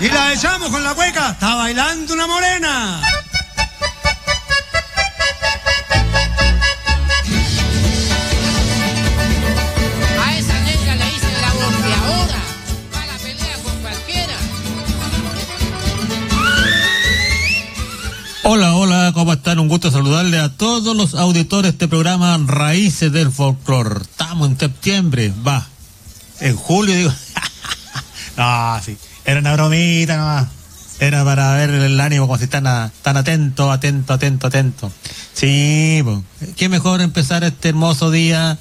Y la echamos con la cueca, está bailando una morena. A esa negra le dicen la golpeadora. Va a la pelea con cualquiera. Hola, hola, ¿cómo están? Un gusto saludarle a todos los auditores de este programa Raíces del Folclor. Estamos en septiembre, va. En julio, digo. No, sí. Era una bromita nomás. Era para ver el ánimo, como si están tan atento. Sí, pues. Qué mejor empezar este hermoso día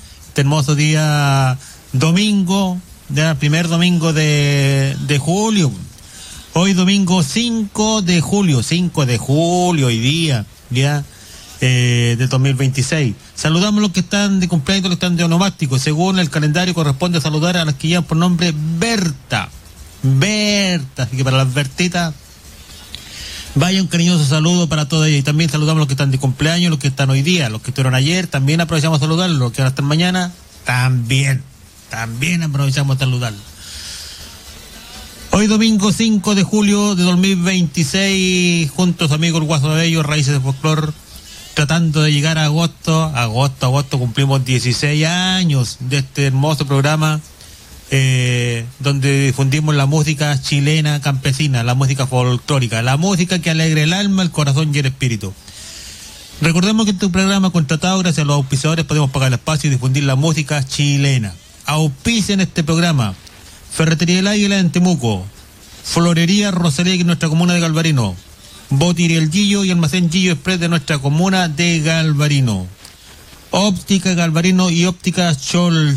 domingo, ya, primer domingo de julio. Hoy domingo 5 de julio hoy día, ya, de 2026. Saludamos a los que están de cumpleaños, los que están de onomástico. Según el calendario corresponde saludar a las que llevan por nombre Berta, así que para las Bertitas, vaya un cariñoso saludo para todas ellas. Y también saludamos a los que están de cumpleaños, los que están hoy día, los que estuvieron ayer, también aprovechamos a saludarlos, los que van a estar mañana, también aprovechamos a saludarlos. Hoy domingo 5 de julio de 2026, juntos amigos el Guaso de ellos, Raíces de Folclor, tratando de llegar a agosto, cumplimos 16 años de este hermoso programa, donde difundimos la música chilena campesina, la música folclórica, la música que alegra el alma, el corazón y el espíritu. Recordemos que este programa contratado gracias a los auspiciadores podemos pagar el espacio y difundir la música chilena. Auspician este programa Ferretería del Águila en Temuco, Florería Rosalía en nuestra comuna de Galvarino, Botiria El Gillo y Almacén Gillo Express de nuestra comuna de Galvarino, Óptica Galvarino y Óptica Chol,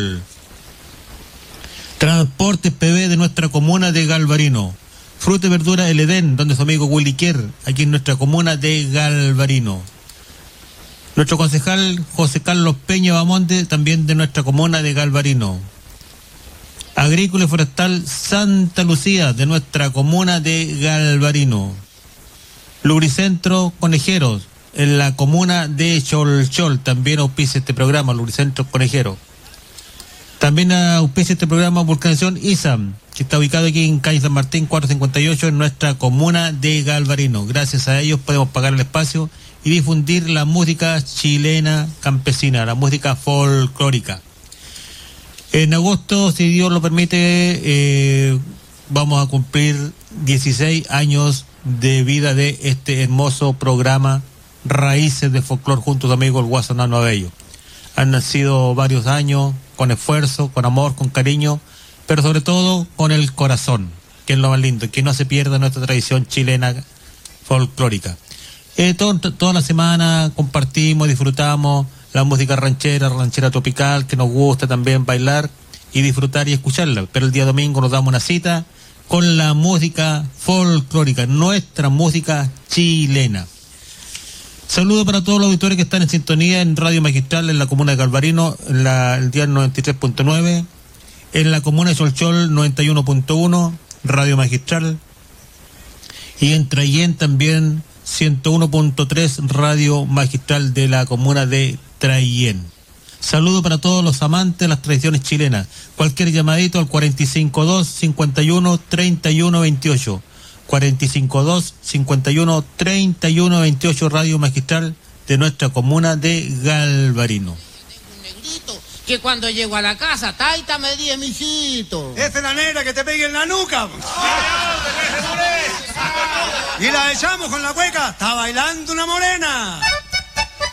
Transportes PB de nuestra comuna de Galvarino, Fruta y Verdura El Edén, donde su amigo Willy Kier, aquí en nuestra comuna de Galvarino. Nuestro concejal José Carlos Peña Bamonte, también de nuestra comuna de Galvarino. Agrícola y Forestal Santa Lucía, de nuestra comuna de Galvarino. Lubricentro Conejeros, en la comuna de Cholchol, también auspicia este programa, Lubricentro Conejeros. También auspicia este programa Vulcanización ISAM, que está ubicado aquí en calle San Martín 458, en nuestra comuna de Galvarino. Gracias a ellos podemos pagar el espacio y difundir la música chilena campesina, la música folclórica. En agosto, si Dios lo permite, vamos a cumplir 16 años de vida de este hermoso programa Raíces de Folclor junto a tu amigo el Guaso Nano Abello. Han nacido varios años con esfuerzo, con amor, con cariño, pero sobre todo con el corazón, que es lo más lindo, que no se pierda nuestra tradición chilena folclórica. Toda la semana compartimos, disfrutamos la música ranchera tropical, que nos gusta también bailar y disfrutar y escucharla. Pero el día domingo nos damos una cita con la música folclórica, nuestra música chilena. Saludos para todos los auditores que están en sintonía en Radio Magistral en la comuna de Galvarino, el día 93.9, en la comuna de Cholchol 91.1, Radio Magistral, y en Traillén también 101.3, Radio Magistral de la comuna de Traillén. Saludo para todos los amantes de las tradiciones chilenas. Cualquier llamadito al 452-51-3128. 452-51-3128, Radio Magistral de nuestra comuna de Galvarino. Tengo un negrito que cuando llego a la casa, taita me di, mijito. Esa es la negra que te pegue en la nuca. Y la echamos con la cueca, está bailando una morena.